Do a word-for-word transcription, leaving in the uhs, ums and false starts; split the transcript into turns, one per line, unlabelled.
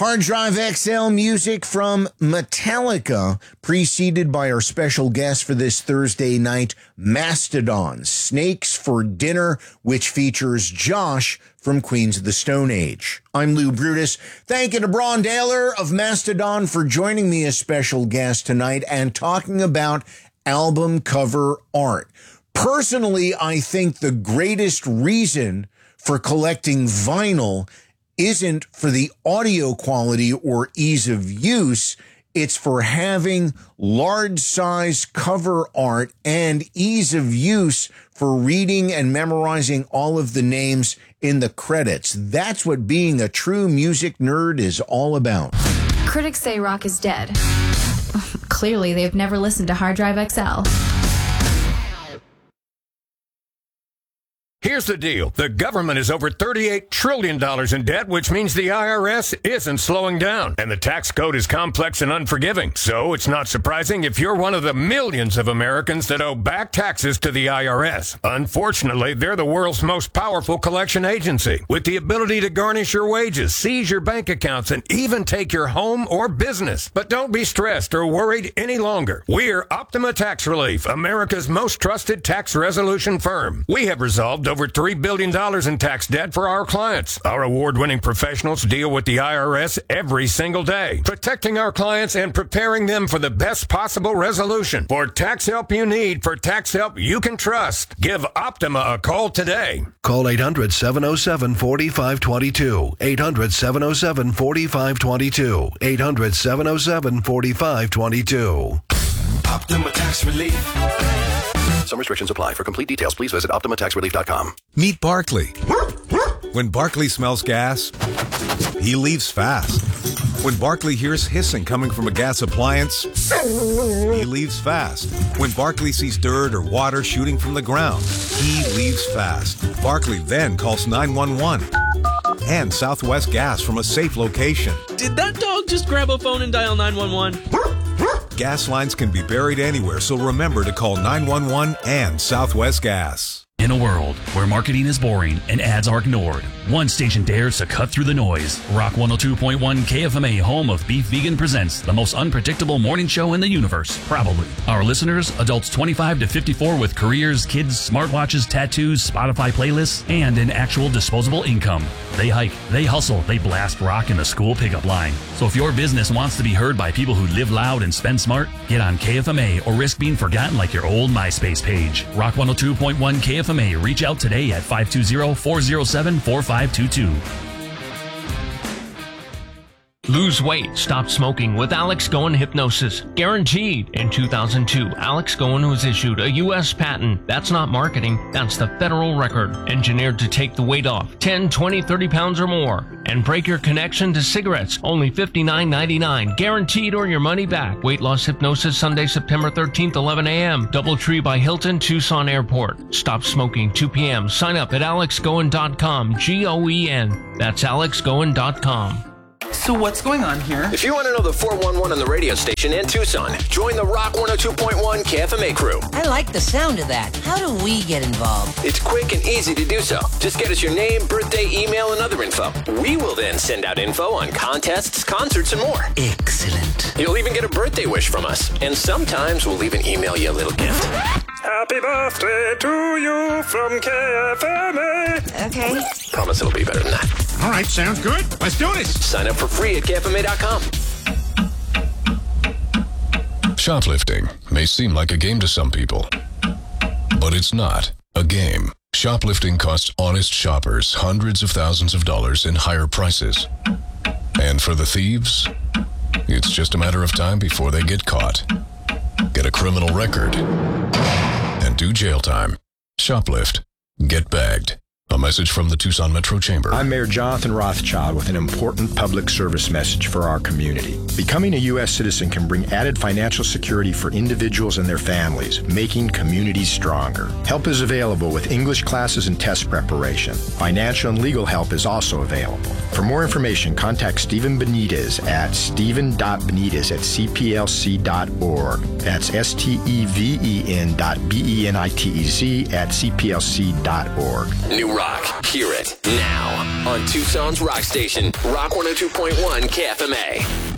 Hard Drive X L music from Metallica, preceded by our special guest for this Thursday night, Mastodon, Snakes for Dinner, which features Josh from Queens of the Stone Age. I'm Lou Brutus. Thank you to Braun Daler of Mastodon for joining me as special guest tonight and talking about album cover art. Personally, I think the greatest reason for collecting vinyl isn't for the audio quality or ease of use. It's for having large size cover art and ease of use for reading and memorizing all of the names in the credits. That's what being a true music nerd is all about.
Critics say rock is dead. Clearly, they've never listened to Hard Drive X L.
Here's the deal. The government is over thirty-eight trillion dollars in debt, which means the I R S isn't slowing down. And the tax code is complex and unforgiving. So it's not surprising if you're one of the millions of Americans that owe back taxes to the I R S. Unfortunately, they're the world's most powerful collection agency, with the ability to garnish your wages, seize your bank accounts, and even take your home or business. But don't be stressed or worried any longer. We're Optima Tax Relief, America's most trusted tax resolution firm. We have resolved over three billion dollars in tax debt for our clients. Our award-winning professionals deal with the I R S every single day, protecting our clients and preparing them for the best possible resolution. For tax help you need, for tax help you can trust, give Optima a call today.
Call eight hundred, seven oh seven, four five two two. eight hundred, seven oh seven, four five two two. eight hundred, seven oh seven, four five two two.
Optima Tax Relief.
Some restrictions apply. For complete details, please visit Optima Tax Relief dot com.
Meet Barkley. When Barkley smells gas, he leaves fast. When Barkley hears hissing coming from a gas appliance, he leaves fast. When Barkley sees dirt or water shooting from the ground, he leaves fast. Barkley then calls nine one one and Southwest Gas from a safe location.
Did that dog just grab a phone and dial nine one one?
Gas lines can be buried anywhere, so remember to call nine one one and Southwest Gas.
In a world where marketing is boring and ads are ignored, one station dares to cut through the noise. Rock one oh two point one K F M A, home of Beef Vegan, presents the most unpredictable morning show in the universe, probably. Our listeners, adults twenty-five to fifty-four with careers, kids, smartwatches, tattoos, Spotify playlists, and an actual disposable income. They hike, they hustle, they blast rock in the school pickup line. So if your business wants to be heard by people who live loud and spend smart, get on K F M A or risk being forgotten like your old MySpace page. Rock one oh two point one K F M A. Reach out today at five two zero, four zero seven, four five two two.
Lose weight, stop smoking with Alex Goen Hypnosis. Guaranteed. In two thousand two, Alex Goen was issued a U S patent. That's not marketing, that's the federal record. Engineered to take the weight off ten, twenty, thirty pounds or more. And break your connection to cigarettes. Only fifty-nine ninety-nine. Guaranteed or your money back. Weight loss hypnosis Sunday, September thirteenth, eleven a.m. Doubletree by Hilton, Tucson Airport. Stop smoking, two p.m. Sign up at alex goen dot com. G O E N. That's alex goen dot com.
So what's going on here?
If you want to know the four one one on the radio station in Tucson, join the Rock one oh two point one K F M A crew.
I like the sound of that. How do we get involved?
It's quick and easy to do so. Just get us your name, birthday, email, and other info. We will then send out info on contests, concerts, and more.
Excellent.
You'll even get a birthday wish from us. And sometimes we'll even email you a little gift.
Happy birthday to you from K F M A.
Okay.
Promise it'll be better than that.
All right, sounds good. Let's do this.
Sign up for free at K F M A dot com.
Shoplifting may seem like a game to some people, but it's not a game. Shoplifting costs honest shoppers hundreds of thousands of dollars in higher prices. And for the thieves, it's just a matter of time before they get caught, get a criminal record, and do jail time. Shoplift. Get bagged. A message from the Tucson Metro Chamber.
I'm Mayor Jonathan Rothschild with an important public service message for our community. Becoming a U S citizen can bring added financial security for individuals and their families, making communities stronger. Help is available with English classes and test preparation. Financial and legal help is also available. For more information, contact Stephen Benitez at stephen dot benitez at c p l c dot org. That's S T E V E N dot B E N I T E Z at c p l c dot org.
New rock. Hear it now on Tucson's rock station, Rock one oh two point one K F M A.